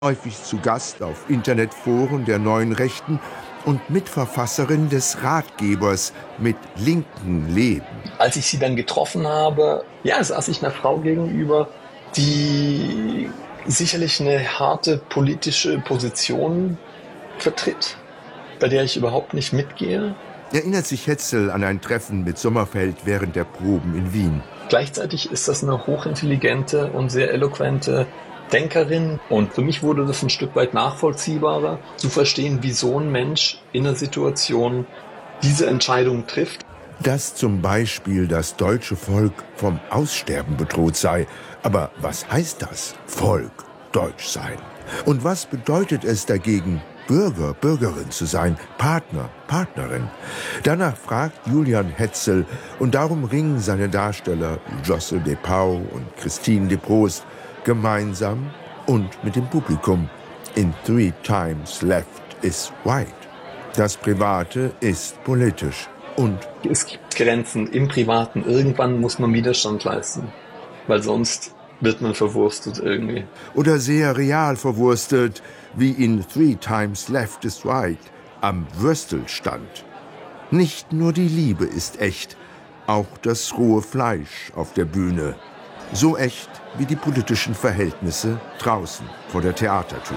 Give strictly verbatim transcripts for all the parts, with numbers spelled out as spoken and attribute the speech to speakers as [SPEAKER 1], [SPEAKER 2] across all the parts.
[SPEAKER 1] häufig zu Gast auf Internetforen der Neuen Rechten und Mitverfasserin des Ratgebers Mit linken Leben.
[SPEAKER 2] Als ich sie dann getroffen habe, ja, saß ich einer Frau gegenüber, die sicherlich eine harte politische Position vertritt, bei der ich überhaupt nicht mitgehe.
[SPEAKER 1] Erinnert sich Hetzel an ein Treffen mit Sommerfeld während der Proben in Wien.
[SPEAKER 2] Gleichzeitig ist das eine hochintelligente und sehr eloquente Denkerin. Und für mich wurde das ein Stück weit nachvollziehbarer, zu verstehen, wie so ein Mensch in einer Situation diese Entscheidung trifft.
[SPEAKER 1] Dass zum Beispiel das deutsche Volk vom Aussterben bedroht sei. Aber was heißt das, Volk, Deutsch sein? Und was bedeutet es dagegen, Bürger, Bürgerin zu sein, Partner, Partnerin? Danach fragt Julian Hetzel und darum ringen seine Darsteller Josse de Pauw und Christine de Proost gemeinsam und mit dem Publikum in Three Times Left is White. Das Private ist politisch und
[SPEAKER 2] es gibt Grenzen im Privaten. Irgendwann muss man Widerstand leisten, weil sonst wird man verwurstet irgendwie.
[SPEAKER 1] Oder sehr real verwurstet, wie in Three Times Left is White am Würstelstand. Nicht nur die Liebe ist echt, auch das rohe Fleisch auf der Bühne. So echt wie die politischen Verhältnisse draußen vor der Theatertür.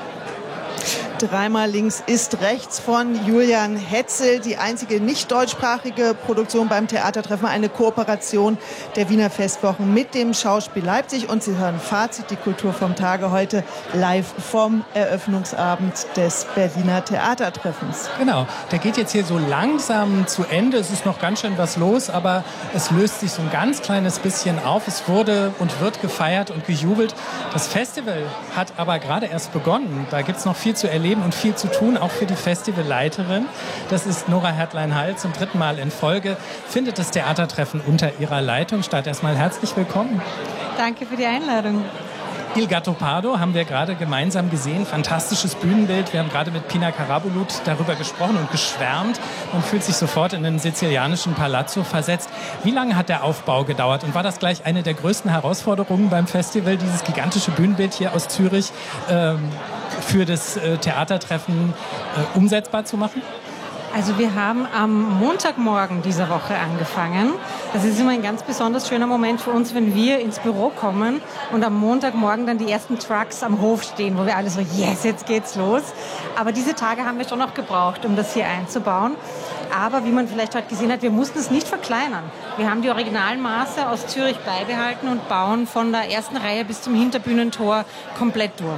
[SPEAKER 3] Dreimal links ist rechts von Julian Hetzel, die einzige nicht deutschsprachige Produktion beim Theatertreffen, eine Kooperation der Wiener Festwochen mit dem Schauspiel Leipzig. Und Sie hören Fazit, die Kultur vom Tage, heute live vom Eröffnungsabend des Berliner Theatertreffens.
[SPEAKER 4] Genau, der geht jetzt hier so langsam zu Ende. Es ist noch ganz schön was los, aber es löst sich so ein ganz kleines bisschen auf. Es wurde und wird gefeiert und gejubelt. Das Festival hat aber gerade erst begonnen. Da gibt es noch viel zu erleben und viel zu tun, auch für die Festivalleiterin. Das ist Nora Hertlein-Hall. Zum dritten Mal in Folge findet das Theatertreffen unter ihrer Leitung statt. Erstmal herzlich willkommen.
[SPEAKER 5] Danke für die Einladung.
[SPEAKER 4] Il Gattopardo haben wir gerade gemeinsam gesehen. Fantastisches Bühnenbild. Wir haben gerade mit Pina Karabulut darüber gesprochen und geschwärmt. Man fühlt sich sofort in den sizilianischen Palazzo versetzt. Wie lange hat der Aufbau gedauert? Und war das gleich eine der größten Herausforderungen beim Festival, dieses gigantische Bühnenbild hier aus Zürich ähm, für das äh, Theatertreffen äh, umsetzbar zu machen?
[SPEAKER 5] Also wir haben am Montagmorgen dieser Woche angefangen. Das ist immer ein ganz besonders schöner Moment für uns, wenn wir ins Büro kommen und am Montagmorgen dann die ersten Trucks am Hof stehen, wo wir alle so, yes, jetzt geht's los. Aber diese Tage haben wir schon noch gebraucht, um das hier einzubauen. Aber wie man vielleicht heute gesehen hat, wir mussten es nicht verkleinern. Wir haben die Originalmaße aus Zürich beibehalten und bauen von der ersten Reihe bis zum Hinterbühnentor komplett durch.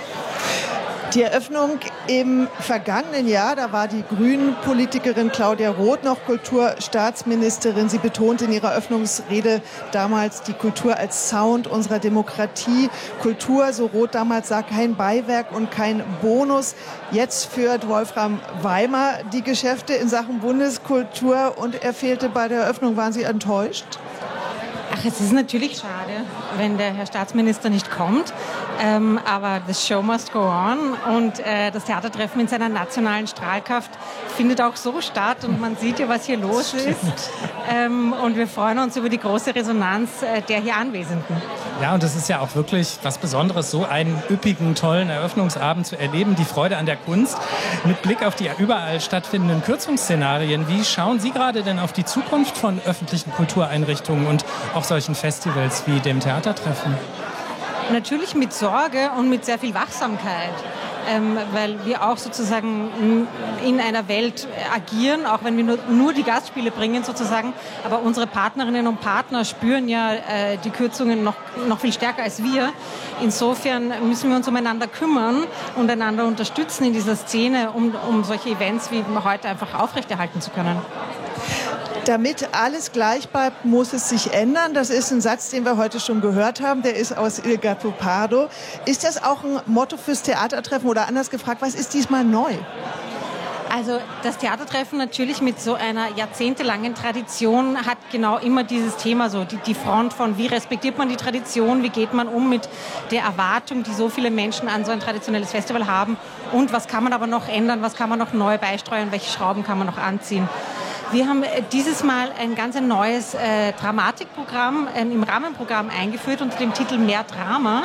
[SPEAKER 3] Die Eröffnung im vergangenen Jahr, da war die Grünen-Politikerin Claudia Roth noch Kulturstaatsministerin. Sie betonte in ihrer Eröffnungsrede damals die Kultur als Sound unserer Demokratie. Kultur, so Roth damals sagt, kein Beiwerk und kein Bonus. Jetzt führt Wolfram Weimer die Geschäfte in Sachen Bundeskultur und er fehlte bei der Eröffnung. Waren Sie enttäuscht?
[SPEAKER 5] Ach, es ist natürlich schade, wenn der Herr Staatsminister nicht kommt, ähm, aber the show must go on und äh, das Theatertreffen in seiner nationalen Strahlkraft findet auch so statt und man sieht ja, was hier los ist ähm, und wir freuen uns über die große Resonanz äh, der hier Anwesenden.
[SPEAKER 4] Ja, und das ist ja auch wirklich was Besonderes, so einen üppigen, tollen Eröffnungsabend zu erleben, die Freude an der Kunst. Mit Blick auf die überall stattfindenden Kürzungsszenarien, wie schauen Sie gerade denn auf die Zukunft von öffentlichen Kultureinrichtungen und auch solchen Festivals wie dem Theatertreffen?
[SPEAKER 5] Natürlich mit Sorge und mit sehr viel Wachsamkeit, ähm, weil wir auch sozusagen in einer Welt agieren, auch wenn wir nur, nur die Gastspiele bringen sozusagen, aber unsere Partnerinnen und Partner spüren ja äh, die Kürzungen noch, noch viel stärker als wir. Insofern müssen wir uns umeinander kümmern und einander unterstützen in dieser Szene, um, um solche Events wie heute einfach aufrechterhalten zu können.
[SPEAKER 3] Damit alles gleich bleibt, muss es sich ändern. Das ist ein Satz, den wir heute schon gehört haben. Der ist aus Il Gattopardo. Ist das auch ein Motto fürs Theatertreffen oder anders gefragt, was ist diesmal neu?
[SPEAKER 5] Also das Theatertreffen natürlich mit so einer jahrzehntelangen Tradition hat genau immer dieses Thema, so die, die Front von wie respektiert man die Tradition, wie geht man um mit der Erwartung, die so viele Menschen an so ein traditionelles Festival haben und was kann man aber noch ändern, was kann man noch neu beisteuern, welche Schrauben kann man noch anziehen. Wir haben dieses Mal ein ganz neues äh, Dramatikprogramm äh, im Rahmenprogramm eingeführt unter dem Titel Mehr Drama.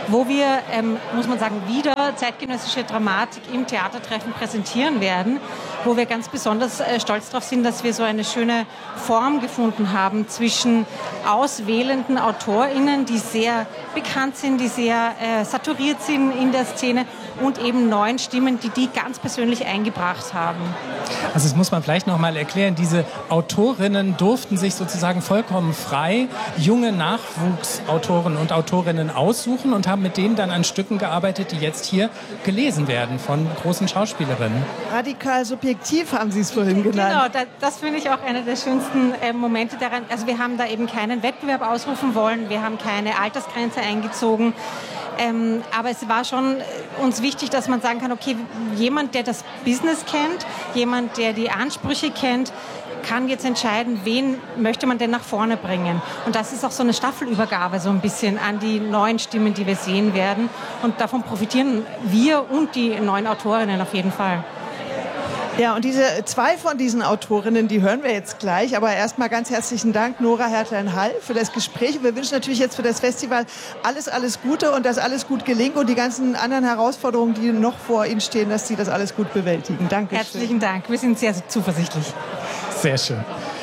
[SPEAKER 5] wo wir, ähm, muss man sagen, wieder zeitgenössische Dramatik im Theatertreffen präsentieren werden, wo wir ganz besonders äh, stolz darauf sind, dass wir so eine schöne Form gefunden haben zwischen auswählenden AutorInnen, die sehr bekannt sind, die sehr äh, saturiert sind in der Szene, und eben neuen Stimmen, die die ganz persönlich eingebracht haben.
[SPEAKER 4] Also das muss man vielleicht noch mal erklären. Diese Autorinnen durften sich sozusagen vollkommen frei junge Nachwuchsautoren und Autorinnen aussuchen und haben mit denen dann an Stücken gearbeitet, die jetzt hier gelesen werden von großen Schauspielerinnen.
[SPEAKER 3] Radikal subjektiv haben Sie es vorhin genannt.
[SPEAKER 5] Genau, das, das finde ich auch einer der schönsten äh, Momente daran. Also wir haben da eben keinen Wettbewerb ausrufen wollen, wir haben keine Altersgrenze eingezogen. Ähm, aber es war schon uns wichtig, dass man sagen kann, okay, jemand, der das Business kennt, jemand, der die Ansprüche kennt, kann jetzt entscheiden, wen möchte man denn nach vorne bringen. Und das ist auch so eine Staffelübergabe so ein bisschen an die neuen Stimmen, die wir sehen werden. Und davon profitieren wir und die neuen Autorinnen auf jeden Fall.
[SPEAKER 3] Ja, und diese zwei von diesen Autorinnen, die hören wir jetzt gleich. Aber erstmal ganz herzlichen Dank, Nora Hertlein-Hall, für das Gespräch. Wir wünschen natürlich jetzt für das Festival alles, alles Gute und dass alles gut gelingt und die ganzen anderen Herausforderungen, die noch vor Ihnen stehen, dass Sie das alles gut bewältigen. Danke.
[SPEAKER 5] Herzlichen Dank. Wir sind sehr zuversichtlich.
[SPEAKER 4] Sehr schön.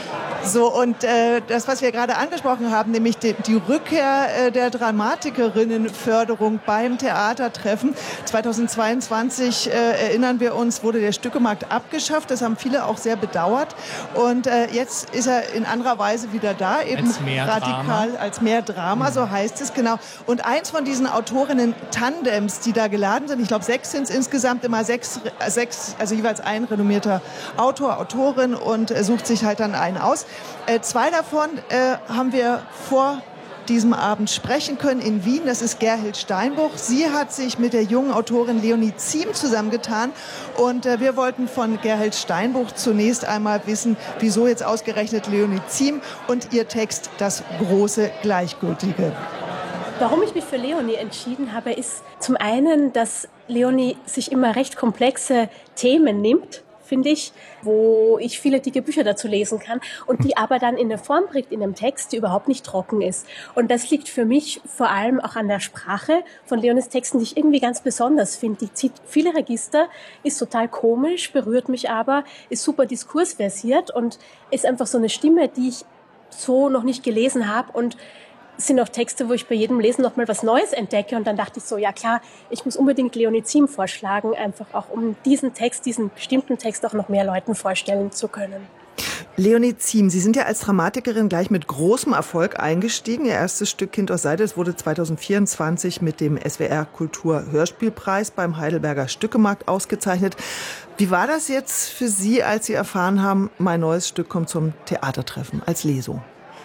[SPEAKER 3] So, und äh, das, was wir gerade angesprochen haben, nämlich die, die Rückkehr äh, der Dramatikerinnenförderung beim Theatertreffen. zweitausendzweiundzwanzig, äh, erinnern wir uns, wurde der Stückemarkt abgeschafft. Das haben viele auch sehr bedauert. Und äh, jetzt ist er in anderer Weise wieder da, eben
[SPEAKER 4] als mehr
[SPEAKER 3] radikal,
[SPEAKER 4] Drama.
[SPEAKER 3] als mehr Drama, so heißt es, genau. Und eins von diesen Autorinnen-Tandems, die da geladen sind, ich glaube sechs sind es insgesamt, immer sechs, sechs, also jeweils ein renommierter Autor, Autorin und äh, sucht sich halt dann einen aus. Äh, zwei davon äh, haben wir vor diesem Abend sprechen können in Wien. Das ist Gerhild Steinbruch. Sie hat sich mit der jungen Autorin Leonie Ziem zusammengetan. Und äh, wir wollten von Gerhild Steinbruch zunächst einmal wissen, wieso jetzt ausgerechnet Leonie Ziem und ihr Text Das große Gleichgültige.
[SPEAKER 6] Warum ich mich für Leonie entschieden habe, ist zum einen, dass Leonie sich immer recht komplexe Themen nimmt, finde ich, wo ich viele dicke Bücher dazu lesen kann und die aber dann in eine Form bringt, in einem Text, die überhaupt nicht trocken ist. Und das liegt für mich vor allem auch an der Sprache von Leonies Texten, die ich irgendwie ganz besonders finde. Die zieht viele Register, ist total komisch, berührt mich aber, ist super diskursversiert und ist einfach so eine Stimme, die ich so noch nicht gelesen habe. Und es sind auch Texte, wo ich bei jedem Lesen noch mal was Neues entdecke. Und dann dachte ich so, ja klar, ich muss unbedingt Leonie Ziem vorschlagen, einfach auch um diesen Text, diesen bestimmten Text auch noch mehr Leuten vorstellen zu können.
[SPEAKER 3] Leonie Ziem, Sie sind ja als Dramatikerin gleich mit großem Erfolg eingestiegen. Ihr erstes Stück Kind aus Seide, es wurde zweitausendvierundzwanzig mit dem S W R Kultur Hörspielpreis beim Heidelberger Stückemarkt ausgezeichnet. Wie war das jetzt für Sie, als Sie erfahren haben, mein neues Stück kommt zum Theatertreffen als Lesung?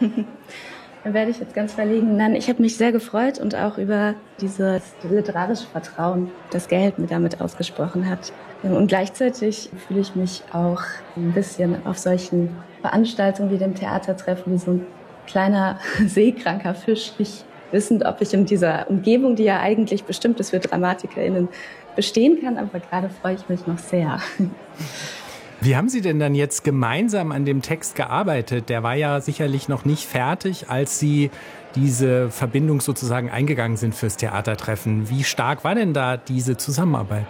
[SPEAKER 7] Dann werde ich jetzt ganz verlegen. Nein, ich habe mich sehr gefreut und auch über dieses literarische Vertrauen, das Gerhild mir damit ausgesprochen hat. Und gleichzeitig fühle ich mich auch ein bisschen auf solchen Veranstaltungen wie dem Theatertreffen wie so ein kleiner seekranker Fisch, nicht wissend, ob ich in dieser Umgebung, die ja eigentlich bestimmt ist für DramatikerInnen, bestehen kann. Aber gerade freue ich mich noch sehr.
[SPEAKER 4] Wie haben Sie denn dann jetzt gemeinsam an dem Text gearbeitet? Der war ja sicherlich noch nicht fertig, als Sie diese Verbindung sozusagen eingegangen sind fürs Theatertreffen. Wie stark war denn da diese Zusammenarbeit?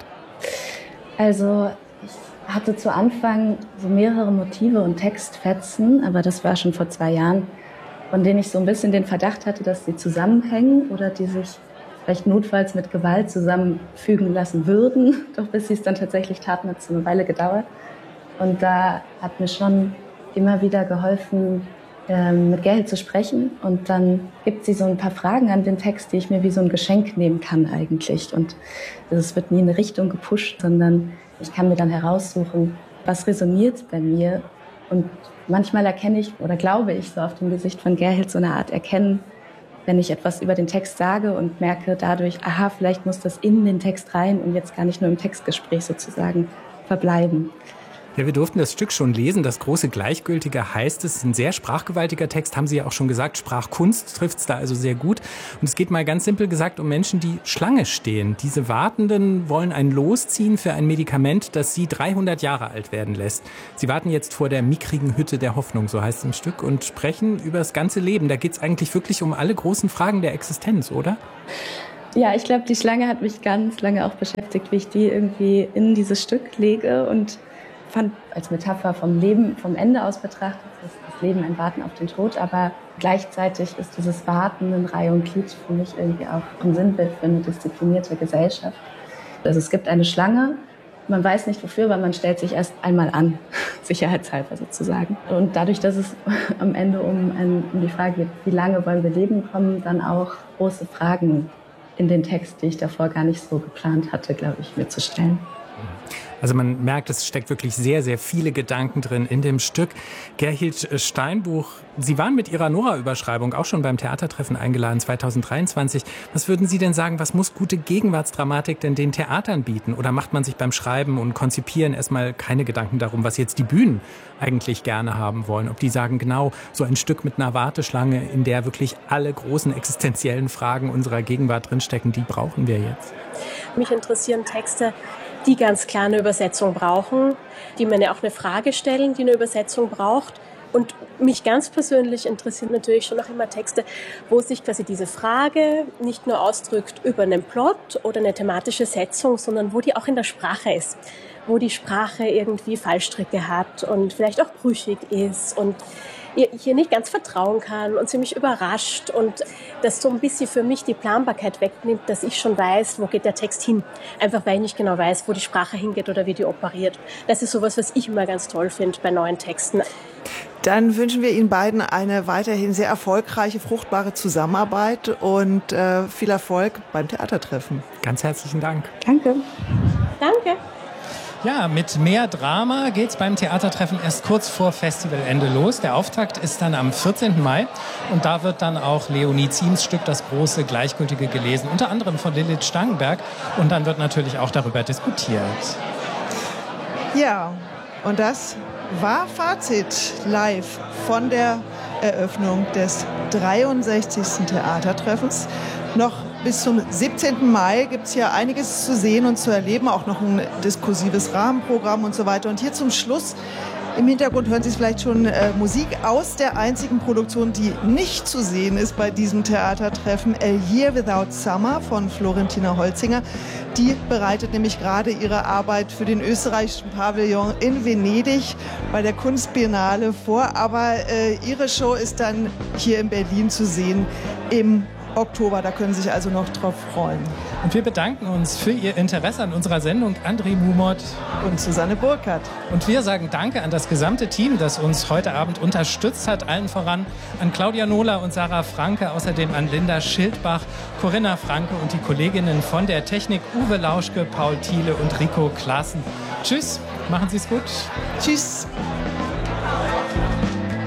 [SPEAKER 7] Also ich hatte zu Anfang so mehrere Motive und Textfetzen, aber das war schon vor zwei Jahren, von denen ich so ein bisschen den Verdacht hatte, dass sie zusammenhängen oder die sich vielleicht notfalls mit Gewalt zusammenfügen lassen würden. Doch bis sie es dann tatsächlich taten, hat es eine Weile gedauert. Und da hat mir schon immer wieder geholfen, ähm, mit Gerhild zu sprechen. Und dann gibt sie so ein paar Fragen an den Text, die ich mir wie so ein Geschenk nehmen kann eigentlich. Und es wird nie in eine Richtung gepusht, sondern ich kann mir dann heraussuchen, was resoniert bei mir. Und manchmal erkenne ich oder glaube ich so auf dem Gesicht von Gerhild so eine Art Erkennen, wenn ich etwas über den Text sage und merke dadurch, aha, vielleicht muss das in den Text rein und jetzt gar nicht nur im Textgespräch sozusagen verbleiben.
[SPEAKER 4] Ja, wir durften das Stück schon lesen. Das große Gleichgültige heißt es. Es ist ein sehr sprachgewaltiger Text, haben Sie ja auch schon gesagt. Sprachkunst trifft es da also sehr gut. Und es geht mal ganz simpel gesagt um Menschen, die Schlange stehen. Diese Wartenden wollen ein Los ziehen für ein Medikament, das sie dreihundert Jahre alt werden lässt. Sie warten jetzt vor der mickrigen Hütte der Hoffnung, so heißt es im Stück, und sprechen über das ganze Leben. Da geht es eigentlich wirklich um alle großen Fragen der Existenz, oder?
[SPEAKER 7] Ja, ich glaube, die Schlange hat mich ganz lange auch beschäftigt, wie ich die irgendwie in dieses Stück lege und fand als Metapher vom Leben, vom Ende aus betrachtet, ist das Leben ein Warten auf den Tod, aber gleichzeitig ist dieses Warten in Reihe und Glied für mich irgendwie auch ein Sinnbild für eine disziplinierte Gesellschaft. Also es gibt eine Schlange, man weiß nicht wofür, aber man stellt sich erst einmal an, sicherheitshalber sozusagen. Und dadurch, dass es am Ende um, ein, um die Frage geht, wie lange wollen wir leben, kommen dann auch große Fragen in den Text, die ich davor gar nicht so geplant hatte, glaube ich, mir zu stellen.
[SPEAKER 4] Also man merkt, es steckt wirklich sehr, sehr viele Gedanken drin in dem Stück. Gerhild Steinbuch, Sie waren mit Ihrer Nora-Überschreibung auch schon beim Theatertreffen eingeladen zweitausenddreiundzwanzig. Was würden Sie denn sagen, was muss gute Gegenwartsdramatik denn den Theatern bieten? Oder macht man sich beim Schreiben und Konzipieren erstmal keine Gedanken darum, was jetzt die Bühnen eigentlich gerne haben wollen? Ob die sagen, genau, so ein Stück mit einer Warteschlange, in der wirklich alle großen existenziellen Fragen unserer Gegenwart drinstecken, die brauchen wir jetzt?
[SPEAKER 6] Mich interessieren Texte, die ganz klar eine Übersetzung brauchen, die mir auch eine Frage stellen, die eine Übersetzung braucht. Und mich ganz persönlich interessieren natürlich schon noch immer Texte, wo sich quasi diese Frage nicht nur ausdrückt über einen Plot oder eine thematische Setzung, sondern wo die auch in der Sprache ist, wo die Sprache irgendwie Fallstricke hat und vielleicht auch brüchig ist und ich hier nicht ganz vertrauen kann und sie mich überrascht und das so ein bisschen für mich die Planbarkeit wegnimmt, dass ich schon weiß, wo geht der Text hin. Einfach weil ich nicht genau weiß, wo die Sprache hingeht oder wie die operiert. Das ist sowas, was ich immer ganz toll finde bei neuen Texten.
[SPEAKER 3] Dann wünschen wir Ihnen beiden eine weiterhin sehr erfolgreiche, fruchtbare Zusammenarbeit und äh, viel Erfolg beim Theatertreffen.
[SPEAKER 4] Ganz herzlichen Dank.
[SPEAKER 7] Danke.
[SPEAKER 6] Danke.
[SPEAKER 4] Ja, mit mehr Drama geht's beim Theatertreffen erst kurz vor Festivalende los. Der Auftakt ist dann am vierzehnten Mai und da wird dann auch Leonie Ziems Stück Das große Gleichgültige gelesen, unter anderem von Lilith Stangenberg und dann wird natürlich auch darüber diskutiert.
[SPEAKER 3] Ja, und das war Fazit live von der Eröffnung des dreiundsechzigsten Theatertreffens. Noch bis zum siebzehnten Mai gibt es hier einiges zu sehen und zu erleben, auch noch ein diskursives Rahmenprogramm und so weiter. Und hier zum Schluss im Hintergrund hören Sie vielleicht schon äh, Musik aus der einzigen Produktion, die nicht zu sehen ist bei diesem Theatertreffen, A Year Without Summer von Florentina Holzinger. Die bereitet nämlich gerade ihre Arbeit für den österreichischen Pavillon in Venedig bei der Kunstbiennale vor. Aber äh, ihre Show ist dann hier in Berlin zu sehen im Oktober, da können Sie sich also noch drauf freuen.
[SPEAKER 4] Und wir bedanken uns für Ihr Interesse an unserer Sendung, André Mumot
[SPEAKER 3] und Susanne Burkhardt.
[SPEAKER 4] Und wir sagen Danke an das gesamte Team, das uns heute Abend unterstützt hat, allen voran an Claudia Nohler und Sarah Franke, außerdem an Linda Schildbach, Corinna Franke und die Kolleginnen von der Technik, Uwe Lauschke, Paul Thiele und Rico Klaassen. Tschüss, machen Sie es gut.
[SPEAKER 3] Tschüss.